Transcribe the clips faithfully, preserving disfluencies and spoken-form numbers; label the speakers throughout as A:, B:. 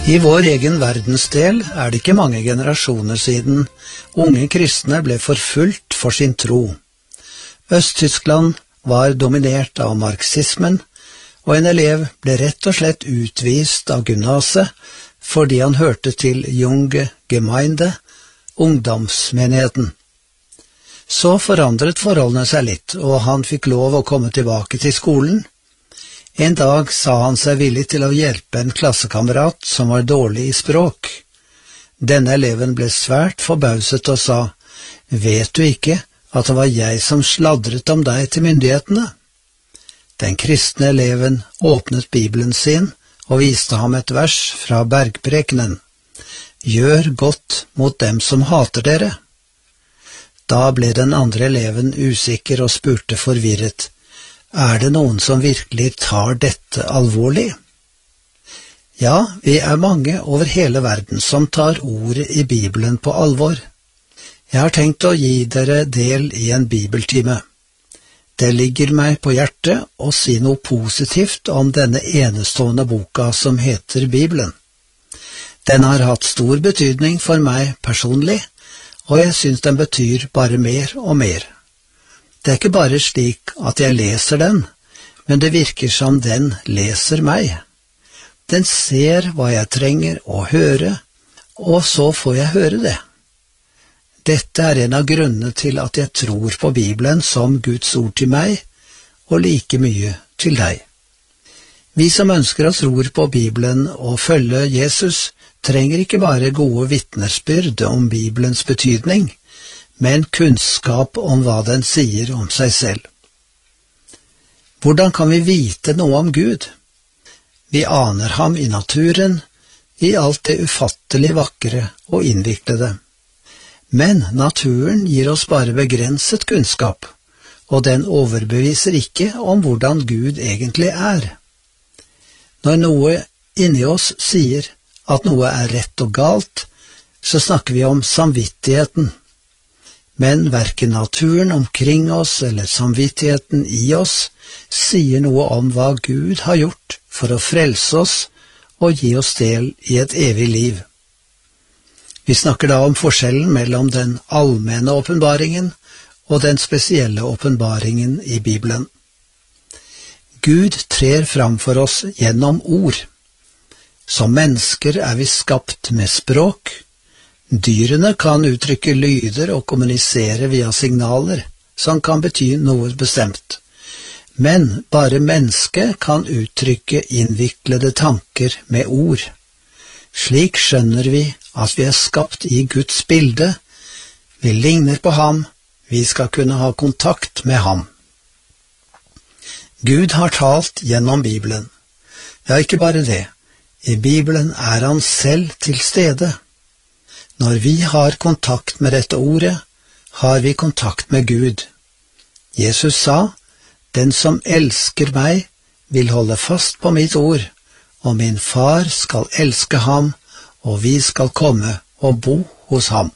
A: I vår egen verdensdel er det ikke mange generasjoner siden unge kristne ble forfulgt for sin tro. Øst-Tyskland var dominert av marxismen, og en elev ble rett og slett utvist av gymnaset fordi han hørte til Junge Gemeinde, ungdomsmenigheten. Så forandret forholdene seg litt, og han fikk lov å komme tilbake til skolen. En dag sa han seg villig til å hjelpe en klassekamerat som var dårlig i språk. Denne eleven ble svært forbauset og sa, «Vet du ikke at det var jeg som sladret om deg til myndighetene?» Den kristne eleven åpnet Bibelen sin og viste ham et vers fra Bergprekenen. «Gjør godt mot dem som hater dere.» Da ble den andre eleven usikker og spurte forvirret, «Er det noen som virkelig tar dette alvorlig?» Ja, vi er mange over hele verden som tar ordet i Bibelen på alvor. Jeg har tenkt å gi dere del i en bibeltime. Det ligger meg på hjertet å si noe positivt om denne enestående boka som heter Bibelen. Den har hatt stor betydning for meg personlig, og jeg synes den betyr bare mer og mer. Det er ikke bare slik at jeg leser den, men det virker som den leser meg. Den ser hva jeg trenger å høre, og så får jeg høre det. Dette er en av grunnene til at jeg tror på Bibelen som Guds ord til meg, og like mye til deg. Vi som ønsker oss ord på Bibelen og følge Jesus, trenger ikke bare gode vitnesbyrd om Bibelens betydning, men kunnskap om hva den sier om seg selv. Hvordan kan vi vite noe om Gud? Vi aner ham i naturen, i alt det ufattelig vakre og innviklede. Men naturen gir oss bare begrenset kunnskap, og den overbeviser ikke om hvordan Gud egentlig er. Når noe inni oss sier at noe er rett og galt, så snakker vi om samvittigheten. Men hverken naturen omkring oss eller samvittigheten i oss sier noe om hva Gud har gjort for å frelse oss og gi oss del i et evig liv. Vi snakker da om forskjellen mellom den allmenne åpenbaringen og den spesielle åpenbaringen i Bibelen. Gud trer fram for oss gjennom ord. Som mennesker er vi skapt med språk. Dyrene kan uttrykke lyder og kommunisere via signaler, som kan bety noe bestemt. Men bare mennesket kan uttrykke innviklede tanker med ord. Slik skjønner vi at vi er skapt i Guds bilde. Vi ligner på ham, vi skal kunne ha kontakt med ham. Gud har talt gjennom Bibelen. Ja, ikke bare det. I Bibelen er han selv til stede. Når vi har kontakt med dette ordet, har vi kontakt med Gud. Jesus sa, «Den som elsker meg, vil holde fast på mitt ord, og min far skal elske ham, og vi skal komme og bo hos ham.»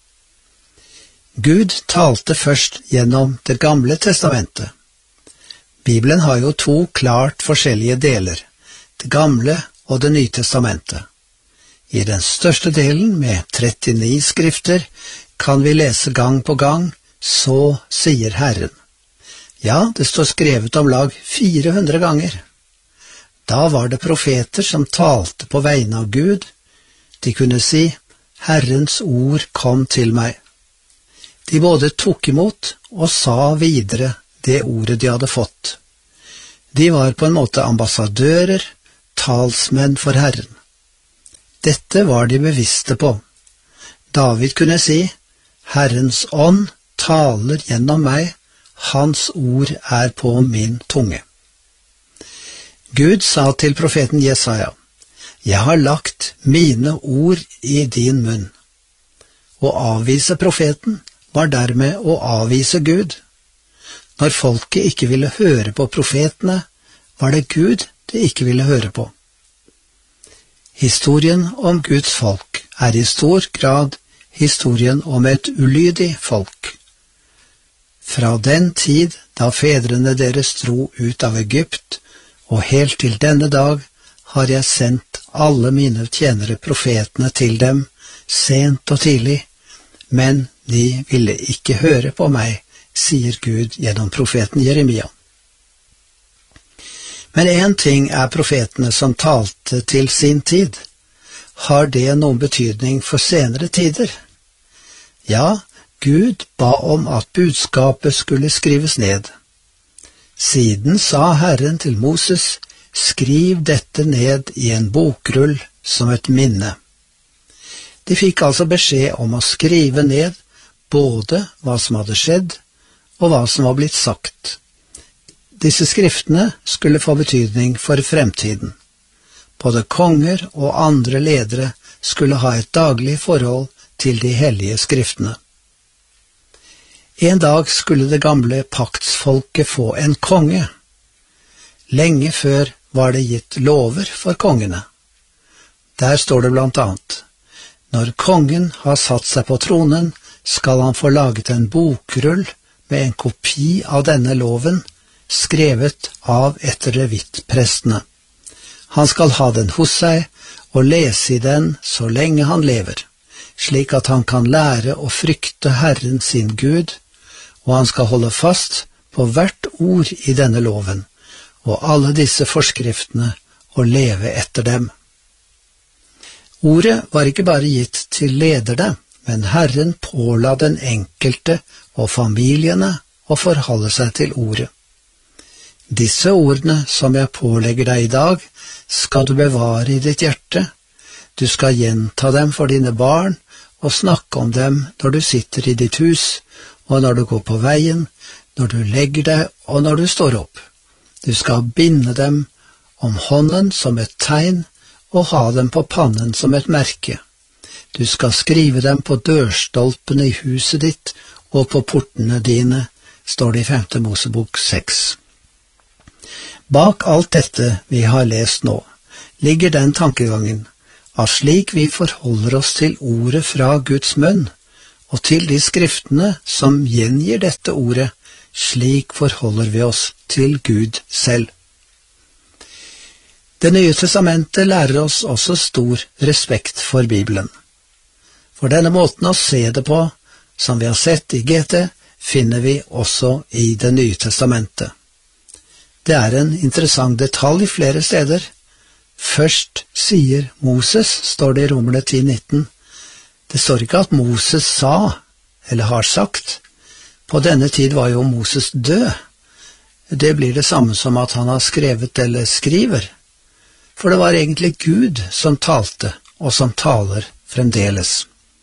A: Gud talte først gjennom Det gamle testamentet. Bibelen har jo to klart forskjellige deler, Det gamle og Det nye testamentet. I den største delen, med trettini skrifter, kan vi lese gang på gang, «Så sier Herren». Ja, det står skrevet om lag fire hundre ganger. Da var det profeter som talte på vegne av Gud. De kunne si, «Herrens ord kom til meg». De både tok imot og sa videre det ordet de hadde fått. De var på en måte ambassadører, talsmenn for Herren. Dette var de bevisste på. David kunne si, «Herrens ånd taler gjennom meg, hans ord er på min tunge.» Gud sa til profeten Jesaja, «Jeg har lagt mine ord i din munn.» Å avvise profeten var dermed å avvise Gud. Når folket ikke ville høre på profetene, var det Gud de ikke ville høre på. Historien om Guds folk er i stor grad historien om et ulydig folk. Fra den tid da fedrene deres dro ut av Egypt, og helt til denne dag har jeg sendt alle mine tjenere profetene til dem, sent og tidlig, men de ville ikke høre på meg, sier Gud gjennom profeten Jeremia. Men en ting er profetene som talte til sin tid. Har det noen betydning for senere tider? Ja, Gud ba om at budskapet skulle skrives ned. Siden sa Herren til Moses, skriv dette ned i en bokrull som et minne. De fikk altså beskjed om å skrive ned både hva som hadde skjedd og hva som var blitt sagt. Disse skriftene skulle få betydning for fremtiden. Både konger og andre ledere skulle ha et daglig forhold til de hellige skriftene. En dag skulle det gamle paktsfolket få en konge. Lenge før var det gitt lover for kongene. Der står det blant annet: når kongen har satt seg på tronen, skal han få laget en bokrull med en kopi av denne loven, skrevet av etterlevitprestene. Han skal ha den hos seg og lese i den så lenge han lever, slik at han kan lære å frykte Herren sin Gud, og han skal holde fast på hvert ord i denne loven, og alle disse forskriftene, og leve etter dem. Ordet var ikke bare gitt til lederne, men Herren påla den enkelte og familiene å forholde seg til ordet. Disse ordene som jeg pålegger deg i dag, skal du bevare i ditt hjerte. Du skal gjenta dem for dine barn, og snakke om dem når du sitter i ditt hus, og når du går på veien, når du legger deg og når du står opp. Du skal binde dem om hånden som et tegn, og ha dem på pannen som et merke. Du skal skrive dem på dørstolpene i huset ditt og på portene dine, står det i femte Mosebok seks. Bak alt dette vi har lest nå, ligger den tankegangen at slik vi forholder oss til ordet fra Guds munn, og til de skriftene som gjengir dette ordet, slik forholder vi oss til Gud selv. Det nye testamentet lærer oss også stor respekt for Bibelen. For denne måten å se det på, som vi har sett i G T, finner vi også i Det nye testamentet. Det er en interessant detalj flere steder. Først sier Moses, står det i Romerne ti nitten. Det står ikke at Moses sa, eller har sagt. På denne tid var jo Moses død. Det blir det samme som at han har skrevet eller skriver. For det var egentlig Gud som talte, og som taler fremdeles.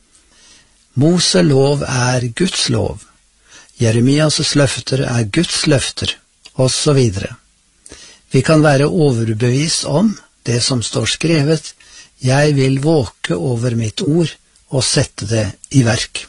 A: Mose lov er Guds lov. Jeremias løfter er Guds løfter, og så videre. Vi kan være overbevist om det som står skrevet: jeg vil våke over mitt ord og sette det i verk.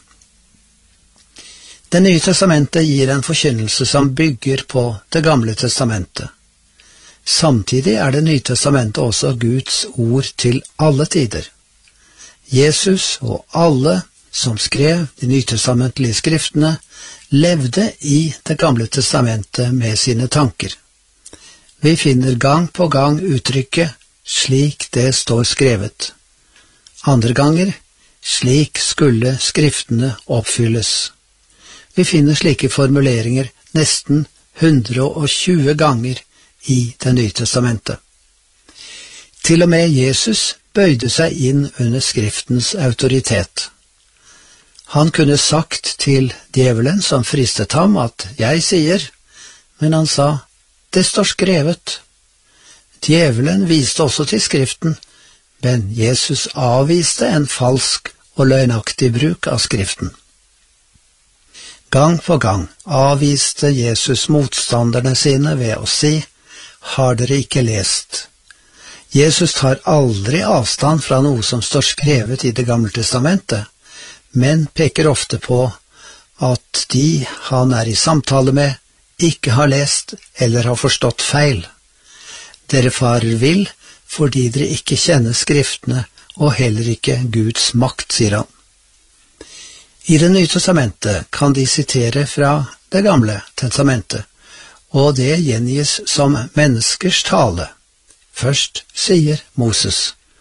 A: Det nye testamentet gir en forkynnelse som bygger på det gamle testamentet. Samtidig er det nye testamentet også Guds ord til alle tider. Jesus og alle som skrev de nytestamentlige skriftene, levde i det gamle testamentet med sine tanker. Vi finner gang på gang uttrykket «slik det står skrevet». Andre ganger «slik skulle skriftene oppfylles». Vi finner slike formuleringer nesten hundre og tjue ganger i Det nye testamentet. Til og med Jesus bøyde seg inn under skriftens autoritet. Han kunne sagt til djevelen som fristet ham at «jeg sier», men han sa «det står skrevet». Djevelen viste også til skriften, men Jesus avviste en falsk og løgnaktig bruk av skriften. Gang på gang avviste Jesus motstanderne sine ved å si «har dere ikke lest?» Jesus tar aldri avstand fra noe som står skrevet i Det gamle testamentet, men peker ofte på at de han er i samtale med ikke har lest eller har forstått feil. Dere farer vill fordi dere ikke kjenner skriftene og heller ikke Guds makt, sier han. I Det nye testamentet kan de sitere fra Det gamle testamentet, og det gjengis som menneskers tale. Først sier Moses,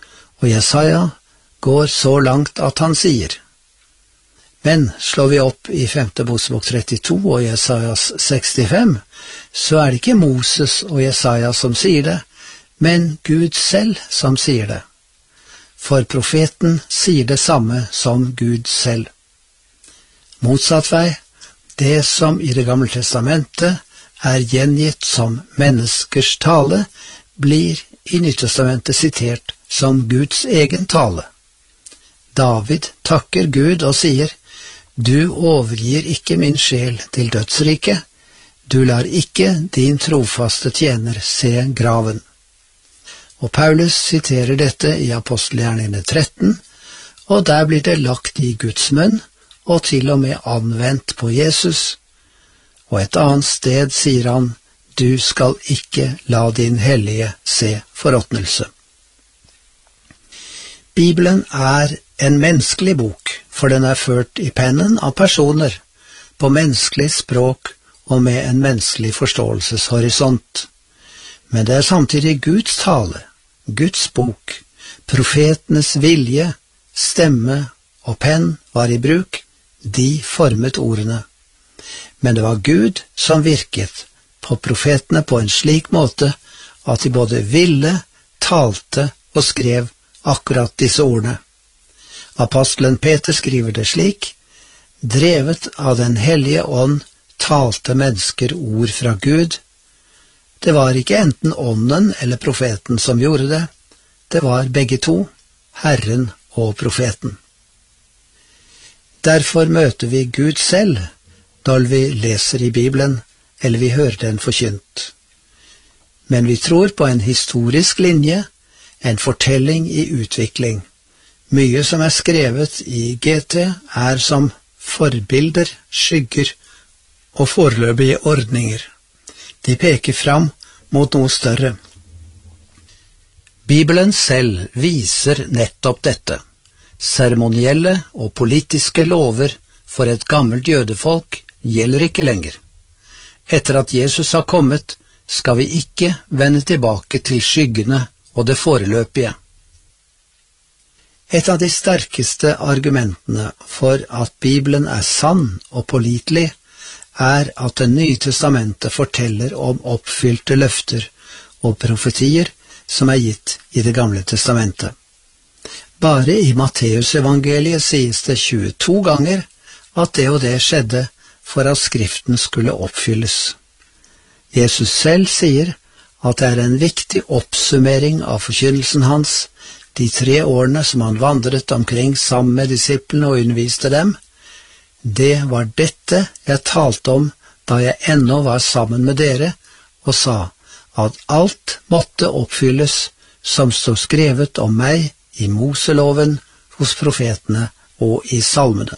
A: og Jesaja går så langt at han sier. Men slår vi opp i femte Mosebok trettito og Jesajas sekstifem, så er det ikke Moses og Jesaja som sier det, men Gud selv som sier det. For profeten sier det samme som Gud selv. Motsatt vei, det som i Det gamle testamentet er gjengitt som menneskers tale, blir i Nyttestamentet sitert som Guds egen tale. David takker Gud og sier, «Du overgir ikke min sjel til dødsriket, du lar ikke din trofaste tjener se graven.» Og Paulus siterer dette i Apostelgjerningene tretten, og der blir det lagt i Guds munn, og til og med anvendt på Jesus. Og et annet sted sier han, «Du skal ikke la din hellige se forråtnelse.» Bibelen er en menneskelig bok, for den er ført i pennen av personer, på menneskelig språk og med en menneskelig forståelseshorisont. Men det er samtidig Guds tale, Guds bok, profetenes vilje, stemme og penn var i bruk, de formet ordene. Men det var Gud som virket på profetene på en slik måte at de både ville, talte og skrev akkurat disse ordene. Apostelen Peter skriver det slik, «Drevet av den hellige ånd talte mennesker ord fra Gud. Det var ikke enten ånden eller profeten som gjorde det, det var begge to, Herren og profeten.» Derfor møter vi Gud selv når vi leser i Bibelen, eller vi hører den forkynt. Men vi tror på en historisk linje, en fortelling i utvikling. Mye som er skrevet i G T er som forbilder, skygger og foreløpige ordninger. De peker fram mot noe større. Bibelen selv viser nettopp dette. Seremonielle og politiske lover for et gammelt jødefolk gjelder ikke lenger. Etter at Jesus har kommet, skal vi ikke vende tilbake til skyggene og det foreløpige. Et av de sterkeste argumentene for at Bibelen er sann og pålitelig, er at Det nye testamentet forteller om oppfylte løfter og profetier som er gitt i Det gamle testamentet. Bare i Matteusevangeliet sies det tjueto ganger at det og det skjedde for at Skriften skulle oppfylles. Jesus selv sier at det er en viktig oppsummering av forkynnelsen hans, de tre årene som han vandret omkring sammen med disiplene og underviste dem. Det var dette jeg talte om da jeg ennå var sammen med dere, og sa at alt måtte oppfylles som står skrevet om meg i Moseloven, hos profetene og i salmene.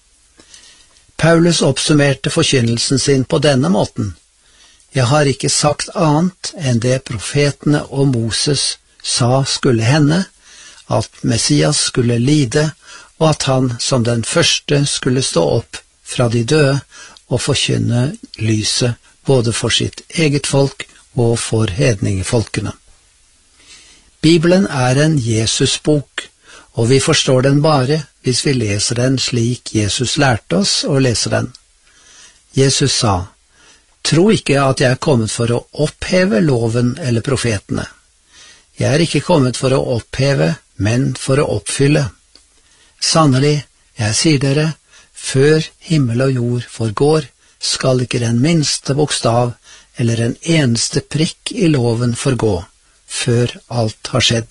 A: Paulus oppsummerte forkynnelsen sin på denne måten. Jeg har ikke sagt annet enn det profetene og Moses sa skulle hende, at Messias skulle lide, og at han som den første skulle stå opp fra de døde og forkynne lyset både for sitt eget folk og for hedningefolkene. Bibelen er en Jesusbok, og vi forstår den bare hvis vi leser den slik Jesus lærte oss å lese den. Jesus sa, «Tro ikke at jeg er kommet for å oppheve loven eller profetene. Jeg er ikke kommet for å oppheve, men for å oppfylle. Sannelig, jeg sier dere, før himmel og jord forgår, skal ikke den minste bokstav eller en eneste prikk i loven forgå, før alt har skjedd.»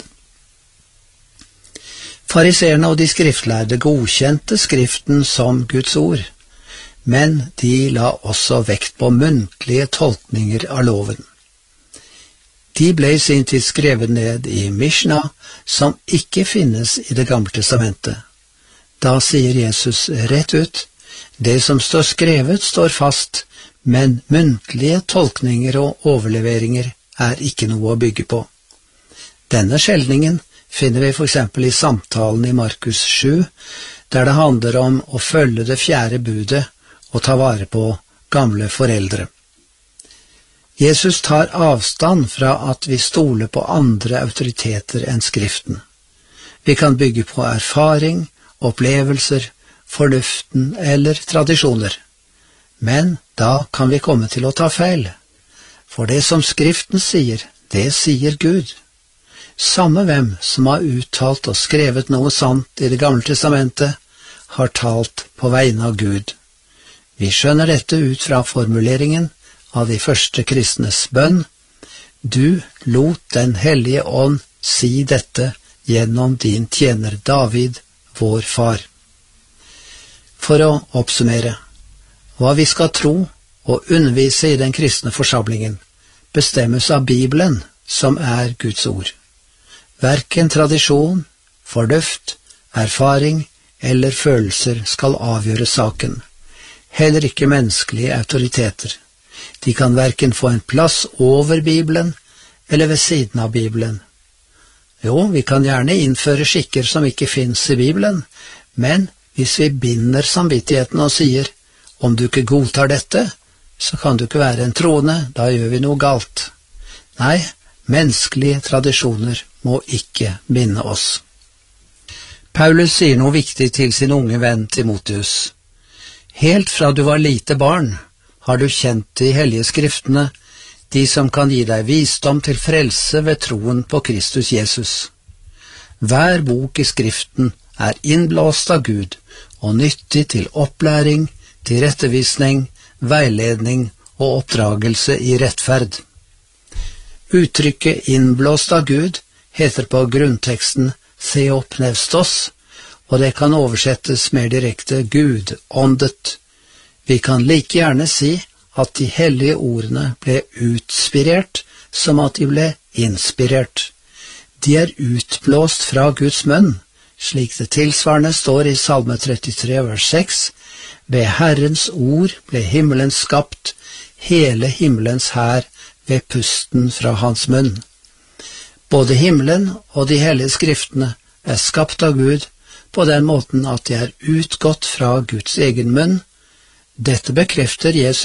A: Fariseerne og de skriftlærde godkjente Skriften som Guds ord, men de la også vekt på muntlige tolkninger av loven. De ble i sin tid skrevet ned i Mishna, som ikke finnes i Det gamle testamentet. Da sier Jesus rett ut, det som står skrevet står fast, men muntlige tolkninger og overleveringer er ikke noe å bygge på. Denne skjelningen finner vi for eksempel i samtalen i Markus sju, der det handler om å følge det fjerde budet og ta vare på gamle foreldre. Jesus tar avstand fra at vi stoler på andre autoriteter enn Skriften. Vi kan bygge på erfaring, opplevelser, fornuften eller tradisjoner. Men da kan vi komme til å ta feil. For det som Skriften sier, det sier Gud. Samme hvem som har uttalt og skrevet noe sant i Det gamle testamentet, har talt på vegne av Gud. Vi skjønner dette ut fra formuleringen av de første kristnes bønn: Du lot Den hellige ånd si dette gjennom din tjener David, vår far. For å oppsummere: hva vi skal tro og undervise i den kristne forsamlingen, bestemmes av Bibelen, som er Guds ord. Hverken tradisjon, fornuft, erfaring eller følelser skal avgjøre saken. Heller ikke menneskelige autoriteter. De kan hverken få en plass over Bibelen eller ved siden av Bibelen. Jo, vi kan gjerne innføre skikker som ikke finnes i Bibelen, men hvis vi binder samvittigheten og sier: om du ikke godtar dette, så kan du ikke være en troende, da gjør vi noe galt. Nei, menneskelige tradisjoner må ikke binde oss. Paulus sier noe viktig til sin unge venn Timotheus. Helt fra du var lite barn, har du kjent de hellige skriftene, de som kan gi deg visdom til frelse ved troen på Kristus Jesus. Hver bok i Skriften er innblåst av Gud og nyttig til opplæring, tilrettevisning, veiledning og oppdragelse i rettferd. Uttrykket innblåst av Gud heter på grunnteksten Theopneustos, og det kan oversettes mer direkte Gud-åndet. Vi kan like gjerne si at de hellige ordene ble utspirert som at de ble inspirert. De er utblåst fra Guds munn, slik det tilsvarende står i Salme trettitre vers seks. Ved Herrens ord ble himmelen skapt, hele himmelens hær ved pusten fra hans munn. Både himmelen og de hellige skriftene er skapt av Gud på den måten at de er utgått fra Guds egen munn. Dette bekrefter Jesus